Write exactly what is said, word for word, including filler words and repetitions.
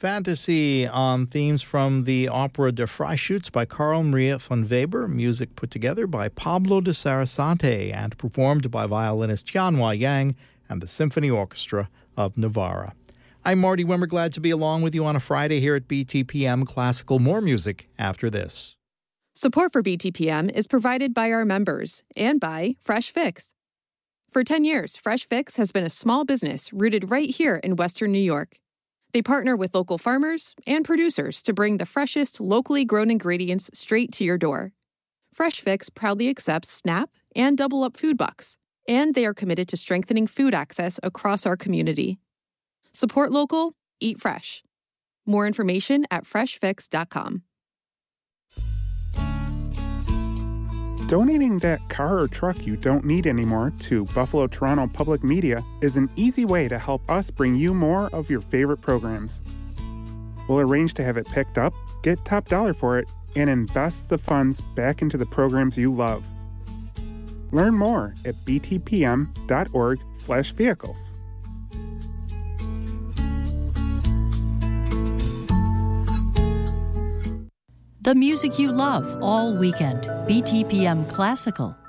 Fantasy on themes from the opera Der Freischütz by Carl Maria von Weber, music put together by Pablo de Sarasate and performed by violinist Tianhua Yang and the Symphony Orchestra of Navarra. I'm Marty Wimmer, glad to be along with you on a Friday here at B T P M Classical. More music after this. Support for B T P M is provided by our members and by Fresh Fix. For ten years, Fresh Fix has been a small business rooted right here in Western New York. They partner with local farmers and producers to bring the freshest, locally grown ingredients straight to your door. Fresh Fix proudly accepts SNAP and Double Up food bucks, and they are committed to strengthening food access across our community. Support local, eat fresh. More information at fresh fix dot com. Donating that car or truck you don't need anymore to Buffalo Toronto Public Media is an easy way to help us bring you more of your favorite programs. We'll arrange to have it picked up, get top dollar for it, and invest the funds back into the programs you love. Learn more at b t p m dot org slash vehicles. The music you love all weekend. B T P M Classical.